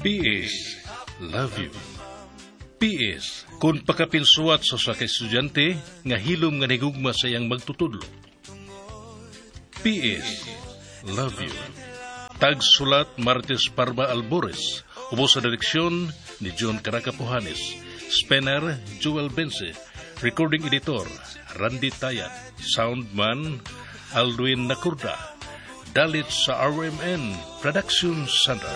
PS, love you. PS, kung pakapinsuat sa kay estudyante, nga hilom nga nigugma sa iyang magtutudlo. PS, love you. Tagsulat Martes Parma Albores, ubos sa direksyon ni John Caracapuhanes, Spener Joel Bense, recording editor Randy Tayat, soundman Alduin Nakurda, dalit sa RMN Production Center.